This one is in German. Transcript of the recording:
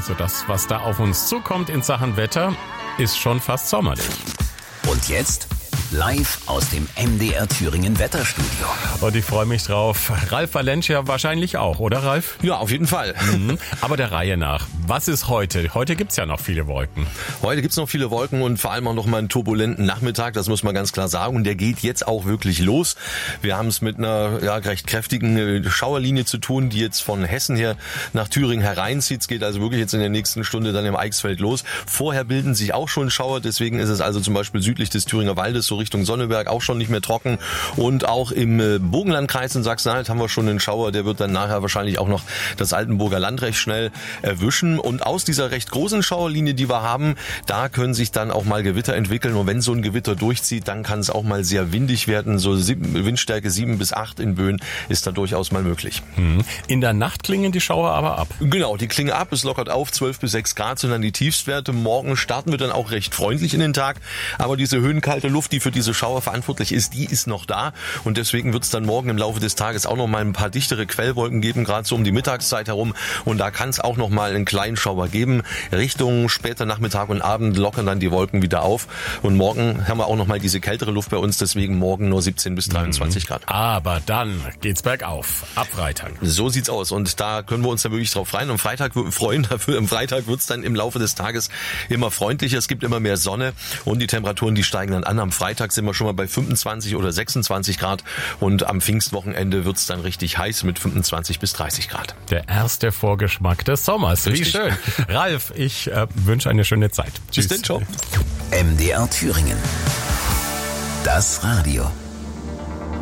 Also das, was da auf uns zukommt in Sachen Wetter, ist schon fast sommerlich. Und jetzt live aus dem MDR Thüringen Wetterstudio. Und ich freue mich drauf. Ralf Valencia wahrscheinlich auch, oder Ralf? Ja, auf jeden Fall. Aber der Reihe nach. Was ist heute? Heute gibt's ja noch viele Wolken. Heute gibt's noch viele Wolken und vor allem auch noch mal einen turbulenten Nachmittag, das muss man ganz klar sagen. Und der geht jetzt auch wirklich los. Wir haben es mit einer recht kräftigen Schauerlinie zu tun, die jetzt von Hessen her nach Thüringen hereinzieht. Es geht also wirklich jetzt in der nächsten Stunde dann im Eichsfeld los. Vorher bilden sich auch schon Schauer, deswegen ist es also zum Beispiel südlich des Thüringer Waldes, so Richtung Sonneberg, auch schon nicht mehr trocken. Und auch im Burgenlandkreis in Sachsen-Anhalt haben wir schon einen Schauer, der wird dann nachher wahrscheinlich auch noch das Altenburger Land recht schnell erwischen. Und aus dieser recht großen Schauerlinie, die wir haben, da können sich dann auch mal Gewitter entwickeln. Und wenn so ein Gewitter durchzieht, dann kann es auch mal sehr windig werden. So Windstärke 7 bis 8 in Böen ist da durchaus mal möglich. In der Nacht klingen die Schauer aber ab. Genau, die klingen ab, es lockert auf, 12 bis 6 Grad sind dann die Tiefstwerte. Morgen starten wir dann auch recht freundlich in den Tag. Aber diese höhenkalte Luft, die für diese Schauer verantwortlich ist, die ist noch da. Und deswegen wird es dann morgen im Laufe des Tages auch noch mal ein paar dichtere Quellwolken geben, gerade so um die Mittagszeit herum. Und da kann es auch noch mal einen kleinen Schauer geben. Richtung später Nachmittag und Abend lockern dann die Wolken wieder auf. Und morgen haben wir auch noch mal diese kältere Luft bei uns. Deswegen morgen nur 17 bis 23 Grad. Aber dann geht's bergauf. Ab Freitag. So sieht's aus. Und da können wir uns dann wirklich drauf freuen. Am Freitag wird's dann im Laufe des Tages immer freundlicher. Es gibt immer mehr Sonne. Und die Temperaturen, die steigen dann an. Am Freitag sind wir schon mal bei 25 oder 26 Grad. Und am Pfingstwochenende wird's dann richtig heiß mit 25 bis 30 Grad. Der erste Vorgeschmack des Sommers. Richtig. Wie schön. Ralf, ich wünsche eine schöne Zeit. Tschüss. Bis dann, ciao. MDR Thüringen. Das Radio.